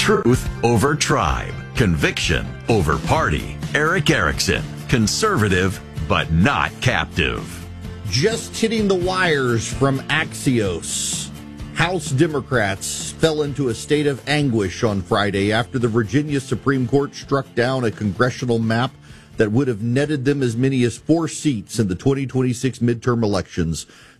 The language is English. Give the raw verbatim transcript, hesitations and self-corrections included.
Truth over tribe. Conviction over party. Erick Erickson. Conservative, but not captive. Just hitting the wires from Axios. House Democrats fell into a state of anguish on Friday after the Virginia Supreme Court struck down a congressional map that would have netted them as many as four seats in the twenty twenty-six midterm elections.